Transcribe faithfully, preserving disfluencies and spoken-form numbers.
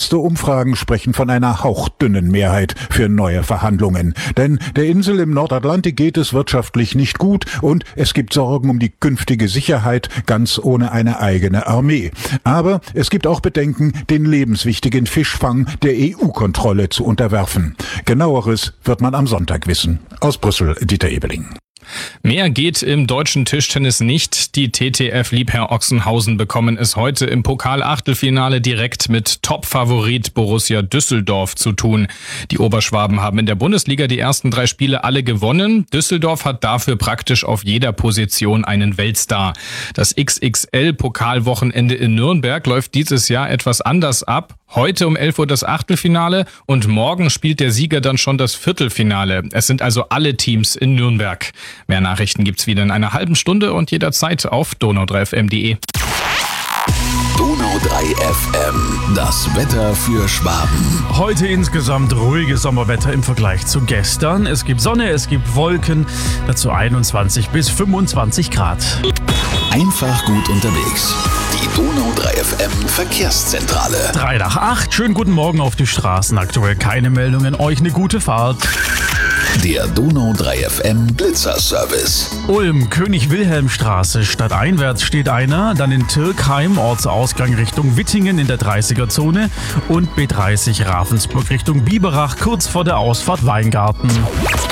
Erste Umfragen sprechen von einer hauchdünnen Mehrheit für neue Verhandlungen. Denn der Insel im Nordatlantik geht es wirtschaftlich nicht gut und es gibt Sorgen um die künftige Sicherheit, ganz ohne eine eigene Armee. Aber es gibt auch Bedenken, den lebenswichtigen Fischfang der E U-Kontrolle zu unterwerfen. Genaueres wird man am Sonntag wissen. Aus Brüssel, Dieter Ebeling. Mehr geht im deutschen Tischtennis nicht. Die T T F Liebherr Ochsenhausen bekommen es heute im Pokal-Achtelfinale direkt mit Top-Favorit Borussia Düsseldorf zu tun. Die Oberschwaben haben in der Bundesliga die ersten drei Spiele alle gewonnen. Düsseldorf hat dafür praktisch auf jeder Position einen Weltstar. Das X X L-Pokalwochenende in Nürnberg läuft dieses Jahr etwas anders ab. Heute um elf Uhr das Achtelfinale und morgen spielt der Sieger dann schon das Viertelfinale. Es sind also alle Teams in Nürnberg. Mehr Nachrichten gibt's wieder in einer halben Stunde und jederzeit auf donau drei f m punkt de. Donau drei F M, das Wetter für Schwaben. Heute insgesamt ruhiges Sommerwetter im Vergleich zu gestern. Es gibt Sonne, es gibt Wolken, dazu einundzwanzig bis fünfundzwanzig Grad. Einfach gut unterwegs. Die Donau drei F M Verkehrszentrale. Drei nach acht, schönen guten Morgen auf die Straßen. Aktuell keine Meldungen, euch eine gute Fahrt. Der Donau drei F M Blitzerservice. Ulm, König-Wilhelm-Straße, stadteinwärts steht einer, dann in Türkheim, Ortsausgang Richtung Wittingen in der dreißiger-Zone und B dreißig Ravensburg Richtung Biberach, kurz vor der Ausfahrt Weingarten.